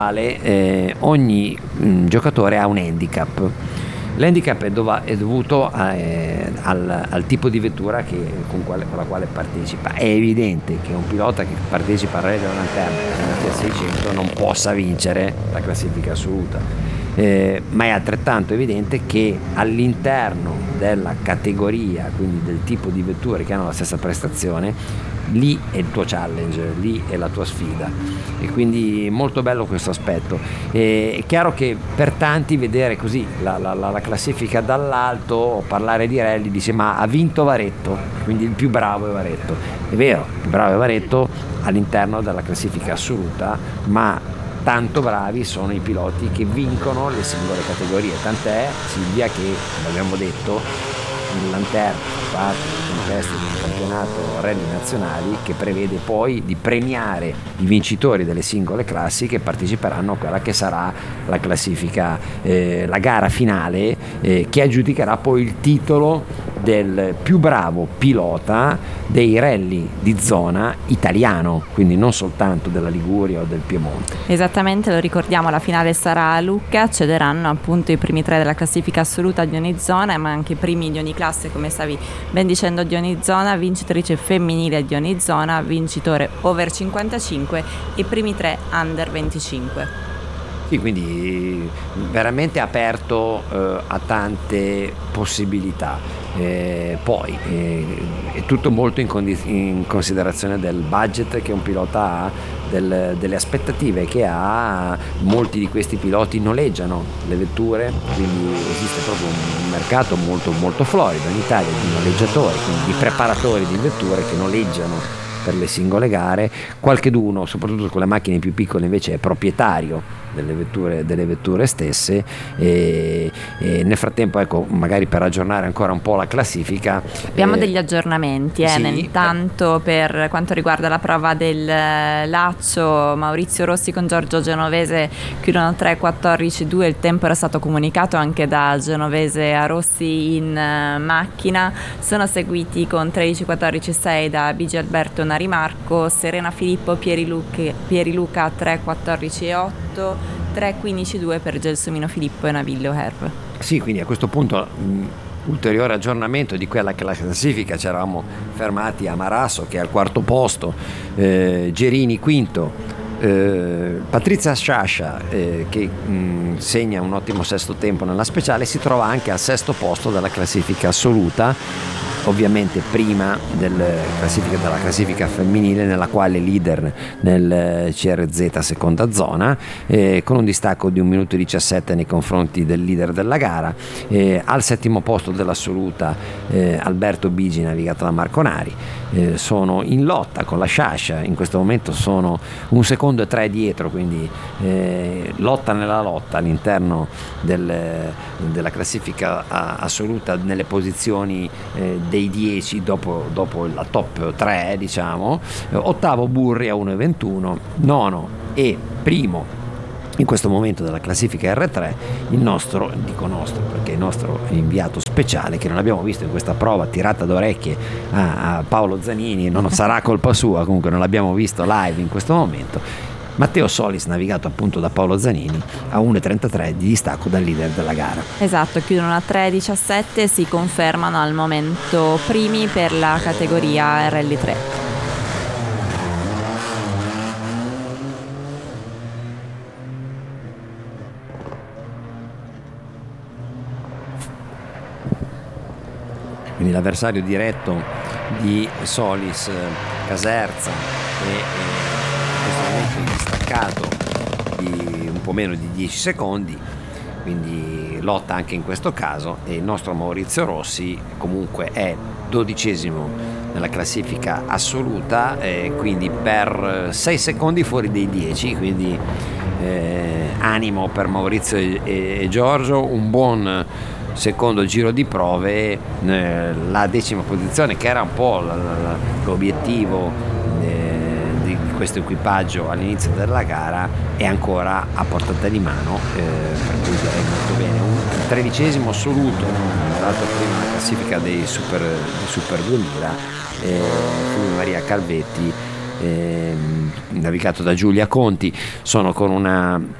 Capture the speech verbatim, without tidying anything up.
Eh, ogni mh, giocatore ha un handicap. L'handicap è, dov- è dovuto a, eh, al, al tipo di vettura che, con, quale, con la quale partecipa. È evidente che un pilota che partecipa al Rally della Lanterna nella Fiat seicento non possa vincere la classifica assoluta, eh, ma è altrettanto evidente che all'interno della categoria, quindi del tipo di vetture che hanno la stessa prestazione, lì è il tuo challenge, lì è la tua sfida, e quindi molto bello questo aspetto. E è chiaro che per tanti vedere così la, la, la classifica dall'alto o parlare di rally, dice ma ha vinto Varetto, quindi il più bravo è Varetto. È vero, il più bravo è Varetto all'interno della classifica assoluta, ma tanto bravi sono i piloti che vincono le singole categorie, tant'è, Silvia, che l'abbiamo detto, il Lanterna fa parte del contesto di un campionato rally nazionali che prevede poi di premiare i vincitori delle singole classi che parteciperanno a quella che sarà la classifica, eh, la gara finale, eh, che aggiudicherà poi il titolo del più bravo pilota dei rally di zona italiano, quindi non soltanto della Liguria o del Piemonte. Esattamente, lo ricordiamo, la finale sarà a Lucca, accederanno appunto i primi tre della classifica assoluta di ogni zona, ma anche i primi di ogni classe, come stavi ben dicendo, di ogni zona, vincitrice femminile di ogni zona, vincitore over cinquantacinque e primi tre under venticinque. Sì, quindi veramente aperto eh, a tante possibilità. Eh, poi eh, è tutto molto in, condi- in considerazione del budget che un pilota ha, del, delle aspettative che ha. Molti di questi piloti noleggiano le vetture, quindi esiste proprio un mercato molto, molto florido in Italia di noleggiatori, quindi di preparatori di vetture che noleggiano per le singole gare. Qualcheduno, soprattutto con le macchine più piccole, invece è proprietario delle vetture, delle vetture stesse, e, e nel frattempo, ecco, magari per aggiornare ancora un po' la classifica, abbiamo eh, degli aggiornamenti, eh, sì, intanto per... per quanto riguarda la prova del Laccio, Maurizio Rossi con Giorgio Genovese chiudono tre quattordici due, il tempo era stato comunicato anche da Genovese a Rossi in uh, macchina. Sono seguiti con tredici quattordici sei da Bigi Alberto Narimarco, Serena Filippo Pieri Luca, Pieri Luca tre quattordici otto, tre quindici due per Gelsomino Filippo e Navillo Herb. Sì, quindi a questo punto mh, ulteriore aggiornamento di quella che è la classifica. Ci eravamo fermati a Marasso che è al quarto posto, eh, Gerini quinto, eh, Patrizia Sciascia eh, che mh, segna un ottimo sesto tempo nella speciale, si trova anche al sesto posto della classifica assoluta, ovviamente prima del classifica, della classifica femminile, nella quale leader nel C R Z seconda zona, eh, con un distacco di un minuto e diciassette nei confronti del leader della gara. Eh, al settimo posto dell'assoluta eh, Alberto Bigi, navigato da Marconari. Eh, sono in lotta con la Sciascia, in questo momento sono un secondo e tre dietro, quindi eh, lotta nella lotta all'interno del, della classifica assoluta, nelle posizioni eh, dei dieci dopo, dopo la top tre, diciamo. Eh, ottavo Burri a uno e ventuno, nono e primo in questo momento della classifica R tre il nostro, dico nostro perché il nostro inviato speciale, che non abbiamo visto in questa prova tirata d'orecchie a, a Paolo Zanini, non sarà colpa sua, comunque non l'abbiamo visto live in questo momento, Matteo Solis, navigato appunto da Paolo Zanini, a uno e trentatré di distacco dal leader della gara. Esatto, chiudono a tre e diciassette, si confermano al momento primi per la categoria R L tre. Quindi l'avversario diretto di Solis, Caserza, e in questo momento distaccato di un po' meno di dieci secondi, quindi lotta anche in questo caso, e il nostro Maurizio Rossi comunque è dodicesimo nella classifica assoluta, eh, quindi per sei secondi fuori dei dieci, quindi eh, animo per Maurizio e, e Giorgio, un buon secondo giro di prove. Eh, la decima posizione, che era un po' la, la, l'obiettivo eh, di, di questo equipaggio all'inizio della gara, è ancora a portata di mano, eh, per cui direi molto bene. Un tredicesimo assoluto, tra l'altro prima la classifica dei Super, dei super duemila, eh, Fulvio Maria Calvetti eh, navigato da Giulia Conti, sono con una